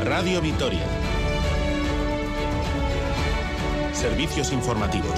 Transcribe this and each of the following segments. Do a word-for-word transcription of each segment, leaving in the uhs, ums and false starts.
Radio Vitoria. Servicios informativos.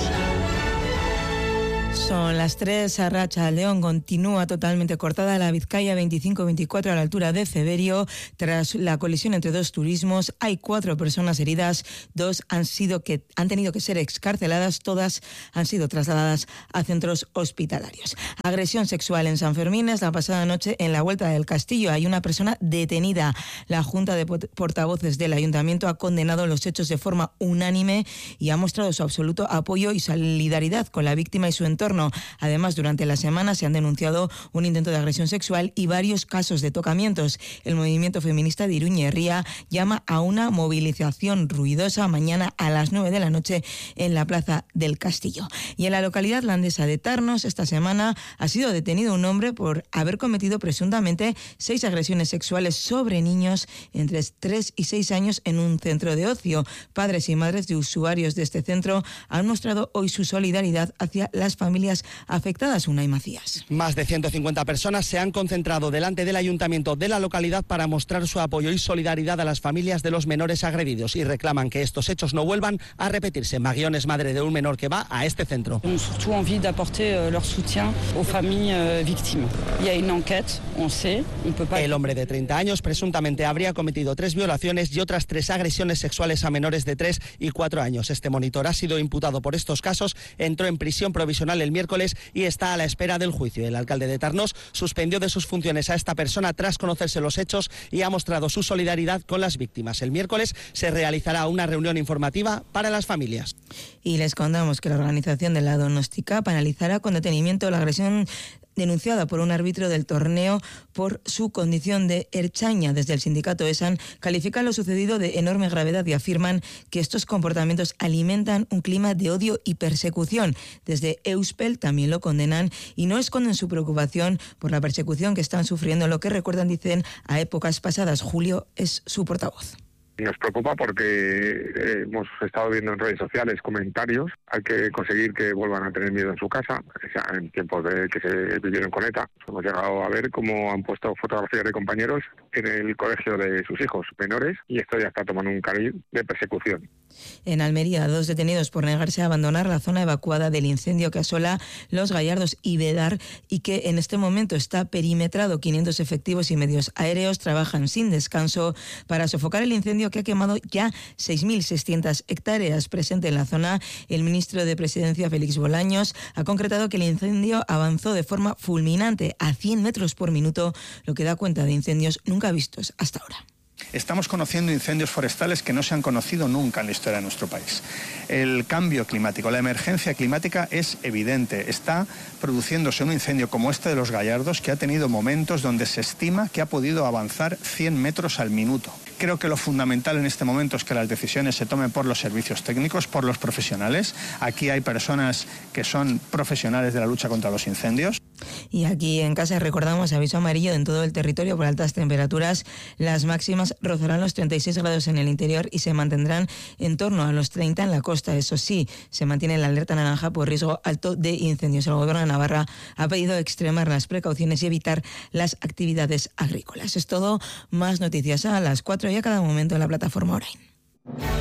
Son las tres. Arratsaldeon continúa totalmente cortada la Vizcaya veinticinco veinticuatro a la altura de Ceberio. Tras la colisión entre dos turismos, hay cuatro personas heridas. Dos han sido que han tenido que ser excarceladas. Todas han sido trasladadas a centros hospitalarios. Agresión sexual en San Fermín. La pasada noche en la Vuelta del Castillo hay una persona detenida. La Junta de Portavoces del Ayuntamiento ha condenado los hechos de forma unánime y ha mostrado su absoluto apoyo y solidaridad con la víctima y su entorno. Además, durante la semana se han denunciado un intento de agresión sexual y varios casos de tocamientos. El movimiento feminista de Iruña Herria llama a una movilización ruidosa mañana a las nueve de la noche en la Plaza del Castillo. Y en la localidad landesa de Tarnos, esta semana ha sido detenido un hombre por haber cometido presuntamente seis agresiones sexuales sobre niños entre tres y seis años en un centro de ocio. Padres y madres de usuarios de este centro han mostrado hoy su solidaridad hacia las familias afectadas. Unai Macías. Más de ciento cincuenta personas se han concentrado delante del ayuntamiento de la localidad para mostrar su apoyo y solidaridad a las familias de los menores agredidos y reclaman que estos hechos no vuelvan a repetirse. Magión es madre de un menor que va a este centro. Hemos surtout envie d'apporter leur soutien aux familles victimes. Il y a une enquête, on sait, on peut pas... El hombre de treinta años presuntamente habría cometido tres violaciones y otras tres agresiones sexuales a menores de tres y cuatro años. Este monitor ha sido imputado por estos casos, entró en prisión provisional el miércoles y está a la espera del juicio. El alcalde de Tarnos suspendió de sus funciones a esta persona tras conocerse los hechos y ha mostrado su solidaridad con las víctimas. El miércoles se realizará una reunión informativa para las familias. Y les contamos que la organización de la Donostica analizará con detenimiento la agresión denunciada por un árbitro del torneo por su condición de ertzaina. Desde el sindicato ESAN califican lo sucedido de enorme gravedad y afirman que estos comportamientos alimentan un clima de odio y persecución. Desde Euspel también lo condenan y no esconden su preocupación por la persecución que están sufriendo, lo que recuerdan, dicen, a épocas pasadas. Julio es su portavoz. Nos preocupa porque hemos estado viendo en redes sociales comentarios. Hay que conseguir que vuelvan a tener miedo en su casa, ya en tiempos de que se vivieron con ETA. Hemos llegado a ver cómo han puesto fotografías de compañeros en el colegio de sus hijos menores y esto ya está tomando un cariz de persecución. En Almería, dos detenidos por negarse a abandonar la zona evacuada del incendio que asola Los Gallardos y Vedar y que en este momento está perimetrado. quinientos efectivos y medios aéreos trabajan sin descanso para sofocar el incendio que ha quemado ya seis mil seiscientas hectáreas. Presente en la zona, el ministro de Presidencia, Félix Bolaños, ha concretado que el incendio avanzó de forma fulminante a cien metros por minuto, lo que da cuenta de incendios nunca vistos hasta ahora. Estamos conociendo incendios forestales que no se han conocido nunca en la historia de nuestro país. El cambio climático, la emergencia climática es evidente. Está produciéndose un incendio como este de Los Gallardos que ha tenido momentos donde se estima que ha podido avanzar cien metros al minuto. Creo que lo fundamental en este momento es que las decisiones se tomen por los servicios técnicos, por los profesionales. Aquí hay personas que son profesionales de la lucha contra los incendios. Y aquí en casa recordamos aviso amarillo en todo el territorio por altas temperaturas. Las máximas rozarán los treinta y seis grados en el interior y se mantendrán en torno a los treinta en la costa. Eso sí, se mantiene la alerta naranja por riesgo alto de incendios. El gobierno de Navarra ha pedido extremar las precauciones y evitar las actividades agrícolas. Es todo. Más noticias a las cuatro y a cada momento en la plataforma Orain.